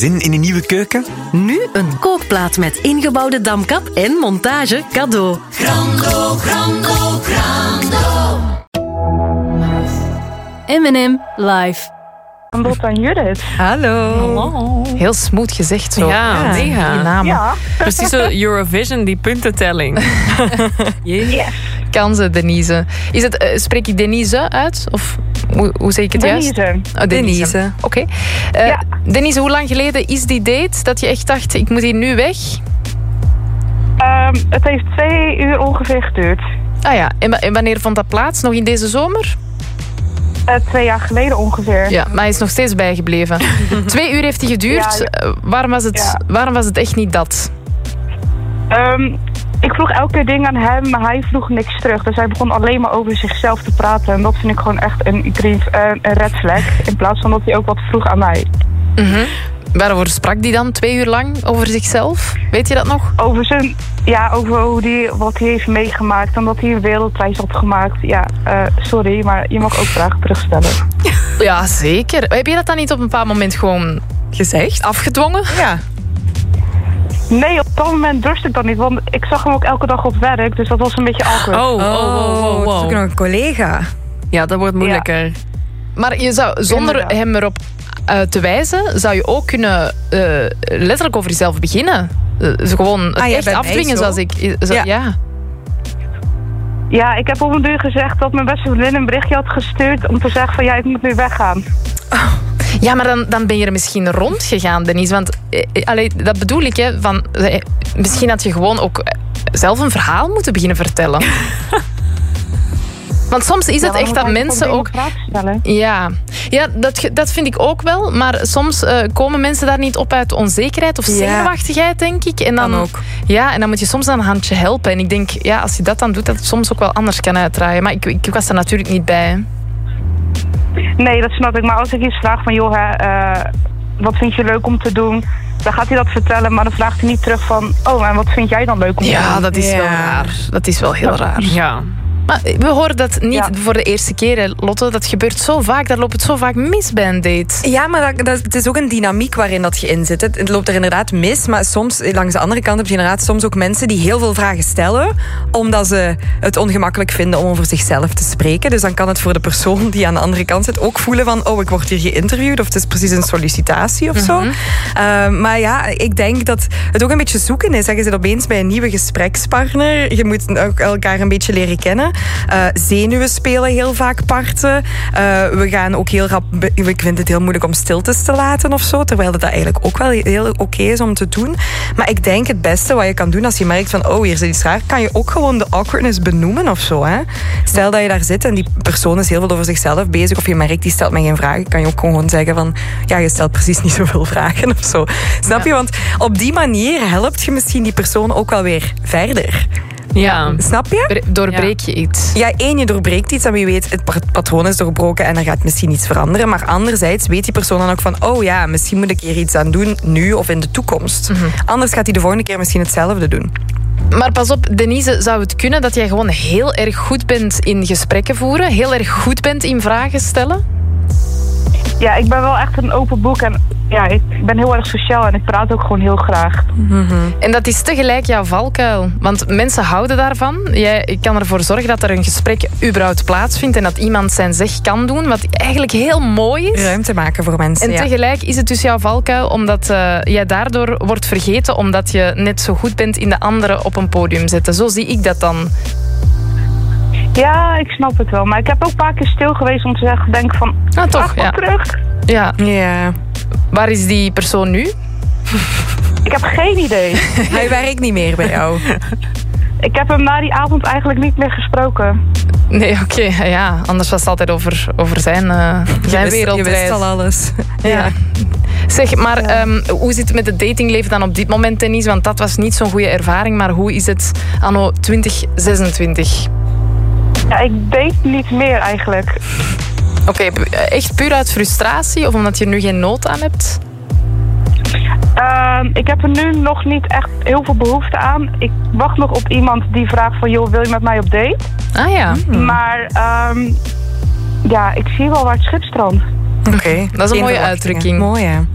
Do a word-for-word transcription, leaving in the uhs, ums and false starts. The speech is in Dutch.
Zin in een nieuwe keuken? Nu een kookplaat met ingebouwde damkap en montage cadeau. Grando, grando, grando. M en M live. Aanbod aan Judith. Hallo. Hallo. Heel smooth gezegd zo. Ja, ja mega. Die namen. Ja. Precies zo Eurovision, die puntentelling. Yes. Kansen, Denise. Is het, uh, spreek ik Denise uit? Of hoe, hoe zeg ik het juist? Denise. Oh, Denise. Oké. Okay. Uh, Ja. Denise, hoe lang geleden is die date dat je echt dacht, ik moet hier nu weg? Um, het heeft twee uur ongeveer geduurd. Ah ja, en, en wanneer vond dat plaats? Nog in deze zomer? Uh, twee jaar geleden ongeveer. Ja, maar hij is nog steeds bijgebleven. Twee uur heeft hij geduurd. Ja, ja. Uh, waarom, was het, Ja. waarom was het echt niet dat? Um, ik vroeg elke keer dingen aan hem, maar hij vroeg niks terug. Dus hij begon alleen maar over zichzelf te praten. En dat vind ik gewoon echt een, green, uh, een red flag. In plaats van dat hij ook wat vroeg aan mij. Mm-hmm. Waarover sprak hij dan twee uur lang over zichzelf? Weet je dat nog? Over zijn, ja, over hoe die, wat hij heeft meegemaakt. En dat hij een wereldreis had gemaakt. Ja, uh, sorry, maar je mag ook vragen terugstellen. Ja, zeker. Heb je dat dan niet op een bepaald moment gewoon Gezegd? afgedwongen? Ja. Nee, op dat moment dorst ik dat niet. Want ik zag hem ook elke dag op werk. Dus dat was een beetje awkward. Oh, oh, oh, oh, Het is ook wow. nog een collega. Ja, dat wordt moeilijker. Maar je zou, zonder Inderdaad. hem erop uh, te wijzen, zou je ook kunnen uh, letterlijk over jezelf beginnen. Uh, gewoon het Ah, ja, echt bij mij afdwingen, zo. zoals ik... Zo, ja. Ja. Ja. Ja, ik heb op een duur gezegd dat mijn beste vriendin een berichtje had gestuurd om te zeggen van ja, ik moet nu weggaan. Ja, maar dan, dan ben je er misschien rondgegaan, Denise. Want eh, allee, dat bedoel ik, hè, van, eh, misschien had je gewoon ook eh, zelf een verhaal moeten beginnen vertellen. Want soms is het Ja, echt dat mensen ook... Stellen. Ja, ja dat, ge- dat vind ik ook wel. Maar soms uh, komen mensen daar niet op uit onzekerheid of Ja. zenuwachtigheid, denk ik. En dan, Kan ook. Ja, en dan moet je soms een handje helpen. En ik denk, ja, als je dat dan doet, dat het soms ook wel anders kan uitdraaien. Maar ik, ik, ik was er natuurlijk niet bij. Hè. Nee, dat snap ik. Maar als ik iets vraag van joh, hè, uh, wat vind je leuk om te doen? Dan gaat hij dat vertellen, maar dan vraagt hij niet terug van oh, en wat vind jij dan leuk om te Ja, doen? dat is Ja. wel raar. Dat is wel heel raar. Ja. Maar we horen dat niet Ja. voor de eerste keer, hè, Lotte. Dat gebeurt zo vaak. Daar loopt het zo vaak mis bij een date. Ja, maar dat, dat, het is ook een dynamiek waarin dat je in zit. Het, het loopt er inderdaad mis, maar soms, langs de andere kant heb je inderdaad soms ook mensen die heel veel vragen stellen, omdat ze het ongemakkelijk vinden om over zichzelf te spreken. Dus dan kan het voor de persoon die aan de andere kant zit ook voelen van oh, ik word hier geïnterviewd of het is precies een sollicitatie of zo. Mhm. Uh, maar ja, ik denk dat het ook een beetje zoeken is. Je zit opeens bij een nieuwe gesprekspartner. Je moet ook elkaar een beetje leren kennen. Uh, zenuwen spelen heel vaak parten. Uh, we gaan ook heel rap... Ik vind het heel moeilijk om stiltes te laten of zo. Terwijl dat eigenlijk ook wel heel oké okay is om te doen. Maar ik denk het beste wat je kan doen als je merkt van oh, hier zit iets raar, kan je ook gewoon de awkwardness benoemen of zo. Hè? Stel dat je daar zit en die persoon is heel veel over zichzelf bezig of je merkt die stelt mij geen vragen, kan je ook gewoon zeggen van ja, je stelt precies niet zoveel vragen of zo. Snap je? Want op die manier helpt je misschien die persoon ook wel weer verder. Ja. Snap je? Bre- Doorbreek je iets. Ja, één, je doorbreekt iets en wie weet, het pat- patroon is doorbroken en er gaat misschien iets veranderen. Maar anderzijds weet die persoon dan ook van oh ja, misschien moet ik hier iets aan doen, nu of in de toekomst. Mhm. Anders gaat hij de volgende keer misschien hetzelfde doen. Maar pas op, Denise, zou het kunnen dat jij gewoon heel erg goed bent in gesprekken voeren? Heel erg goed bent in vragen stellen? Ja, ik ben wel echt een open boek en ja, ik ben heel erg sociaal en ik praat ook gewoon heel graag. En dat is tegelijk jouw valkuil. Want mensen houden daarvan. Jij kan ervoor zorgen dat er een gesprek überhaupt plaatsvindt en dat iemand zijn zeg kan doen, wat eigenlijk heel mooi is. Ruimte maken voor mensen. En ja. tegelijk is het dus jouw valkuil, omdat uh, jij daardoor wordt vergeten, omdat je net zo goed bent in de anderen op een podium zetten. Zo zie ik dat dan. Ja, ik snap het wel. Maar ik heb ook een paar keer stil geweest om te zeggen, denk van Ah, toch, ach, wat ja. terug. Ja. Ja. Waar is die persoon nu? Ik heb geen idee. Hij werkt niet meer bij jou. Ik heb hem na die avond eigenlijk niet meer gesproken. Nee, oké. Okay, ja, anders was het altijd over, over zijn, uh, zijn Je wist, wereldreis. je wist al alles. Ja. Zeg, maar ja. um, hoe zit het met het datingleven dan op dit moment, Denise? Want dat was niet zo'n goede ervaring. Maar hoe is het anno twintig zesentwintig? Ja, ik date niet meer eigenlijk. Oké, okay, echt puur uit frustratie of omdat je er nu geen nood aan hebt? Uh, ik heb er nu nog niet echt heel veel behoefte aan. Ik wacht nog op iemand die vraagt van joh, wil je met mij op date? Ah ja. Hmm. Maar um, ja, ik zie wel waar het schip strandt. Oké. Okay. Dat is een mooie uitdrukking. Mooi, hè?